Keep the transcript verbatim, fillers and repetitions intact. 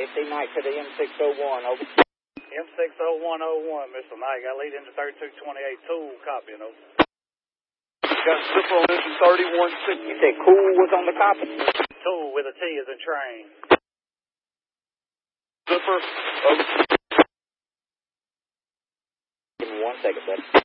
fifty Mike to the M six oh one, over. M six oh one oh one, Mister Mike. I lead into thirty-two twenty-eight, Tool, copy, over. Got zipper on engine thirty-one sixty. You said Cool was on the copy? Tool with a T as in train. Zipper, over. Give me one second, buddy.